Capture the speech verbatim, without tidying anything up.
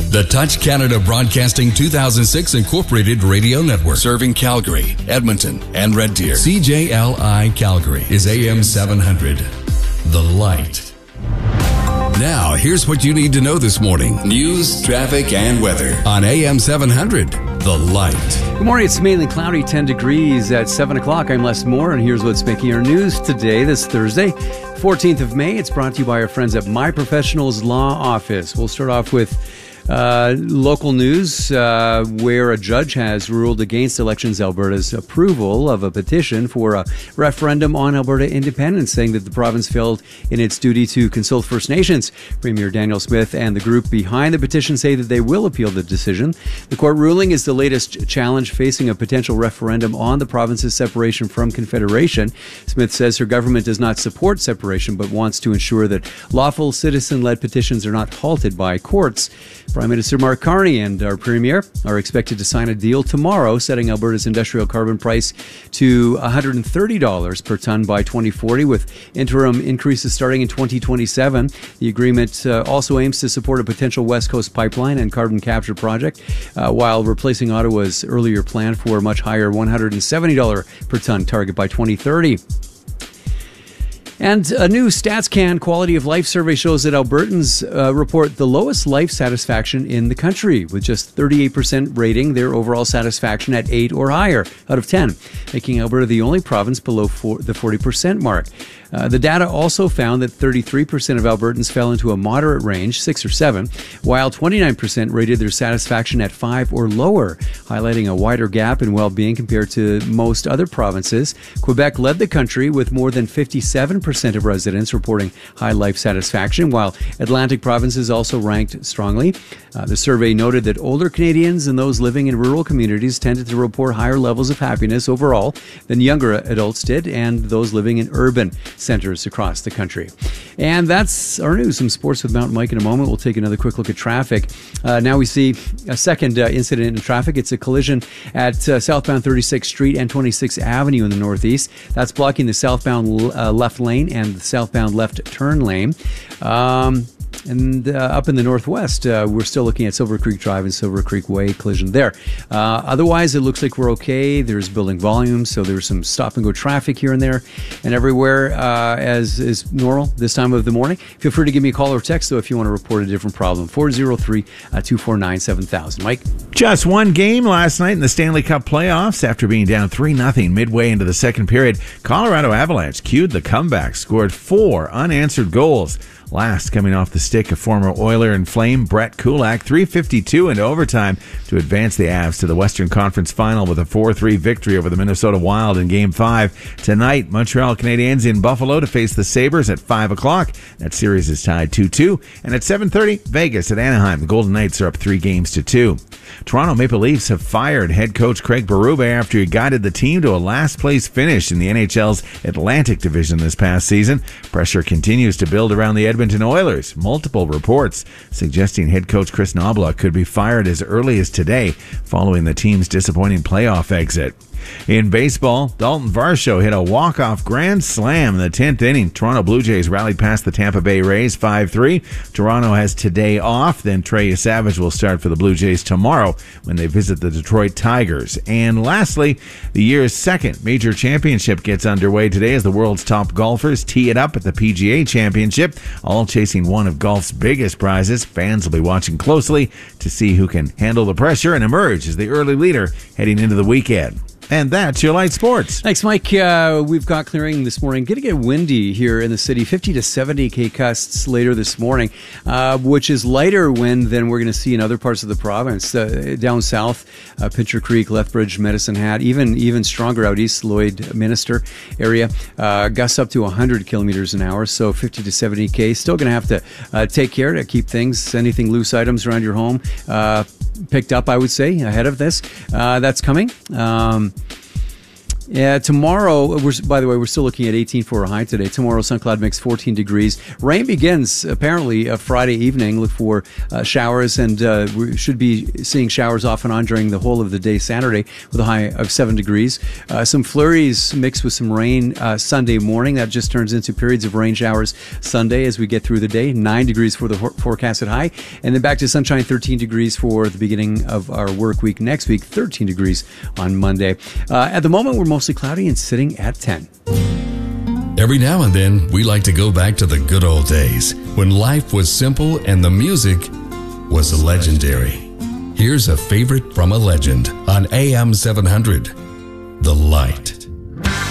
The Touch Canada Broadcasting two thousand six Incorporated Radio Network, serving Calgary, Edmonton, and Red Deer. C J L I Calgary is A M seven hundred. The Light. Now, here's what you need to know this morning. News, traffic, and weather on A M seven hundred. The Light. Good morning. It's mainly cloudy, ten degrees at seven o'clock. I'm Les Moore, and here's what's making our news today, this Thursday, fourteenth of May. It's brought to you by our friends at My Professionals Law Office. We'll start off with Uh, local news, uh, where a judge has ruled against Elections Alberta's approval of a petition for a referendum on Alberta independence, saying that the province failed in its duty to consult First Nations. Premier Daniel Smith and the group behind the petition say that they will appeal the decision. The court ruling is the latest challenge facing a potential referendum on the province's separation from Confederation. Smith says her government does not support separation, but wants to ensure that lawful citizen-led petitions are not halted by courts. Prime Minister Mark Carney and our Premier are expected to sign a deal tomorrow, setting Alberta's industrial carbon price to one hundred thirty dollars per tonne by twenty forty, with interim increases starting in twenty twenty-seven. The agreement uh, also aims to support a potential West Coast pipeline and carbon capture project, uh, while replacing Ottawa's earlier plan for a much higher one hundred seventy dollars per tonne target by twenty thirty. And a new StatsCan Quality of Life survey shows that Albertans uh, report the lowest life satisfaction in the country, with just thirty-eight percent rating their overall satisfaction at eight or higher out of ten, making Alberta the only province below four, the forty percent mark. Uh, the data also found that thirty-three percent of Albertans fell into a moderate range, six or seven, while twenty-nine percent rated their satisfaction at five or lower, highlighting a wider gap in well-being compared to most other provinces. Quebec led the country with more than fifty-seven percent of residents reporting high life satisfaction, while Atlantic provinces also ranked strongly. Uh, the survey noted that older Canadians and those living in rural communities tended to report higher levels of happiness overall than younger adults did, and those living in urban centers across the country. And that's our news. Some sports with Mountain Mike in a moment. We'll take another quick look at traffic. Uh, now we see a second uh, incident in traffic. It's a collision at uh, southbound thirty-sixth Street and twenty-sixth Avenue in the northeast. That's blocking the southbound uh, left lane and the southbound left turn lane. Um, And uh, up in the northwest, uh, we're still looking at Silver Creek Drive and Silver Creek Way collision there. Uh, otherwise, it looks like we're okay. There's building volume, so there's some stop-and-go traffic here and there and everywhere, uh, as is normal this time of the morning. Feel free to give me a call or text, though, if you want to report a different problem. four oh three, two four nine, seven thousand. Mike? Just one game last night in the Stanley Cup playoffs. After being down three nothing midway into the second period, Colorado Avalanche cued the comeback, scored four unanswered goals. Last, coming off the stick of former Oiler and Flame Brett Kulak, three fifty-two into overtime to advance the Avs to the Western Conference Final with a four three victory over the Minnesota Wild in Game five. Tonight, Montreal Canadiens in Buffalo to face the Sabres at five o'clock. That series is tied two two. And at seven thirty, Vegas at Anaheim. The Golden Knights are up three games to two. Toronto Maple Leafs have fired head coach Craig Berube after he guided the team to a last-place finish in the N H L's Atlantic Division this past season. Pressure continues to build around the Edmonton Oilers. Multiple reports suggesting head coach Chris Knoblauch could be fired as early as today, following the team's disappointing playoff exit. In baseball, Dalton Varsho hit a walk-off grand slam in the tenth inning. Toronto Blue Jays rallied past the Tampa Bay Rays five three. Toronto has today off. Then Trey Savage will start for the Blue Jays tomorrow when they visit the Detroit Tigers. And lastly, the year's second major championship gets underway today as the world's top golfers tee it up at the P G A Championship, all chasing one of golf's biggest prizes. Fans will be watching closely to see who can handle the pressure and emerge as the early leader heading into the weekend. And that's your light sports. Thanks, Mike. Uh, we've got clearing this morning. Going to get windy here in the city, fifty to seventy K gusts later this morning, uh, which is lighter wind than we're going to see in other parts of the province. Uh, down south, uh, Pincher Creek, Lethbridge, Medicine Hat, even even stronger out east, Lloyd Minister area. Uh, gusts up to one hundred kilometers an hour, so fifty to seventy K. Still going to have to uh, take care to keep things, anything loose items around your home, uh, picked up, I would say, ahead of this. Uh, that's coming. Um, Yeah, tomorrow, we're, by the way, we're still looking at eighteen for a high today. Tomorrow, sun cloud mix, fourteen degrees. Rain begins apparently uh, Friday evening. Look for uh, showers, and uh, we should be seeing showers off and on during the whole of the day Saturday with a high of seven degrees. Uh, some flurries mixed with some rain uh, Sunday morning. That just turns into periods of rain showers Sunday as we get through the day. nine degrees for the forecasted high. And then back to sunshine, thirteen degrees for the beginning of our work week next week, thirteen degrees on Monday. Uh, at the moment, we're mostly cloudy and sitting at ten. Every now and then, we like to go back to the good old days when life was simple and the music was legendary. Here's a favorite from a legend on A M seven hundred, The Light.